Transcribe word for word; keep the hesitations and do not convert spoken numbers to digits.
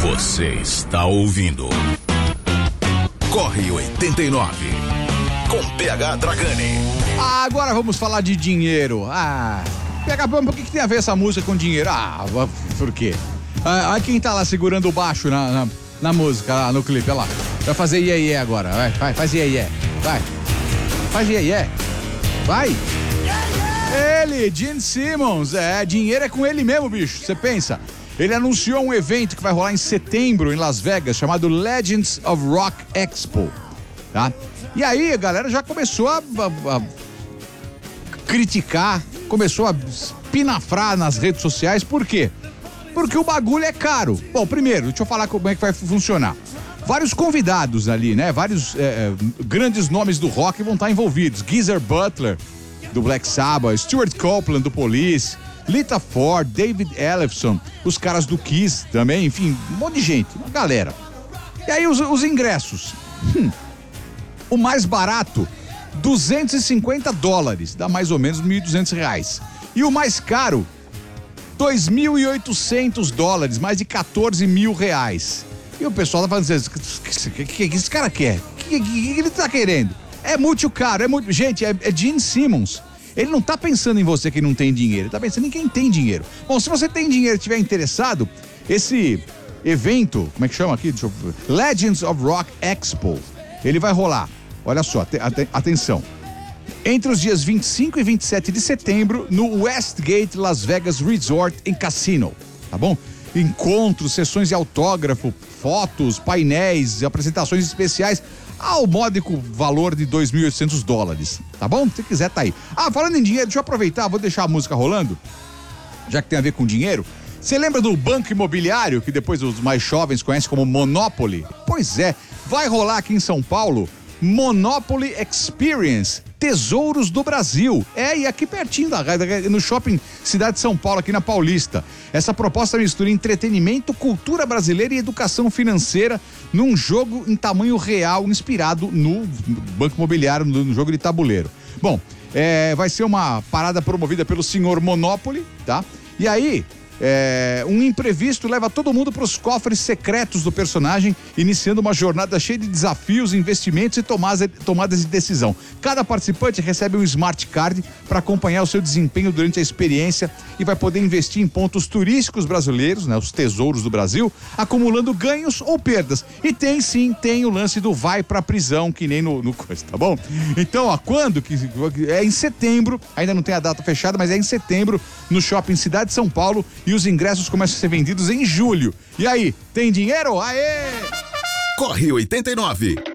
Você está ouvindo Corre oitenta e nove com P H Dragani. Ah, agora vamos falar de dinheiro. Ah, P H, por que, que tem a ver essa música com dinheiro? Ah, por quê? Ah, olha quem tá lá segurando o baixo na, na, na música, lá no clipe, olha lá. Vai fazer iê iê agora, vai, vai, faz iê iê, vai. Faz iê iê, vai. Ele, Gene Simmons, é, dinheiro é com ele mesmo, bicho, você pensa. Ele anunciou um evento que vai rolar em setembro em Las Vegas, chamado Legends of Rock Expo, tá? E aí a galera já começou a, a, a criticar, começou a espinafrar nas redes sociais, por quê? Porque o bagulho é caro. Bom, primeiro, deixa eu falar como é que vai funcionar. Vários convidados ali, né? Vários é, grandes nomes do rock vão estar envolvidos. Geezer Butler, do Black Sabbath, Stuart Copeland, do Police, Lita Ford, David Ellefson, os caras do Kiss também, enfim, um monte de gente, uma galera. E aí os, os ingressos. Hum, o mais barato, duzentos e cinquenta dólares, dá mais ou menos mil e duzentos reais. E o mais caro, dois mil e oitocentos dólares, mais de quatorze mil reais. E o pessoal tá falando assim, o que, que, que esse cara quer? O que, que, que ele tá querendo? É muito caro, é muito... Gente, é, é Gene Simmons. Ele não tá pensando em você que não tem dinheiro, ele tá pensando em quem tem dinheiro. Bom, se você tem dinheiro e estiver interessado, esse evento, como é que chama aqui? Deixa eu... Legends of Rock Expo, ele vai rolar, olha só, at- at- atenção, entre os dias vinte e cinco e vinte e sete de setembro, no Westgate Las Vegas Resort and Casino, tá bom? Encontros, sessões de autógrafo, fotos, painéis, apresentações especiais, ao módico valor de dois mil e oitocentos dólares, tá bom? Se quiser, tá aí. Ah, falando em dinheiro, deixa eu aproveitar, vou deixar a música rolando, já que tem a ver com dinheiro. Você lembra do Banco Imobiliário, que depois os mais jovens conhecem como Monopoly? Pois é, vai rolar aqui em São Paulo Monopoly Experience, Tesouros do Brasil. É, e aqui pertinho, da, no shopping Cidade de São Paulo, aqui na Paulista. Essa proposta mistura entretenimento, cultura brasileira e educação financeira num jogo em tamanho real, inspirado no Banco Imobiliário, no, no jogo de tabuleiro. Bom, é, vai ser uma parada promovida pelo senhor Monopoly, tá? E aí... É, um imprevisto leva todo mundo para os cofres secretos do personagem, iniciando uma jornada cheia de desafios, investimentos e tomadas, tomadas de decisão. Cada participante recebe um smart card para acompanhar o seu desempenho durante a experiência e vai poder investir em pontos turísticos brasileiros, né, os tesouros do Brasil, acumulando ganhos ou perdas. E tem sim, tem o lance do vai pra prisão, que nem no, no coisa, tá bom? Então, ó, quando? Que, é em setembro, ainda não tem a data fechada, mas é em setembro, no shopping Cidade de São Paulo, e os ingressos começam a ser vendidos em julho. E aí, tem dinheiro? Aê! Corre oitenta e nove.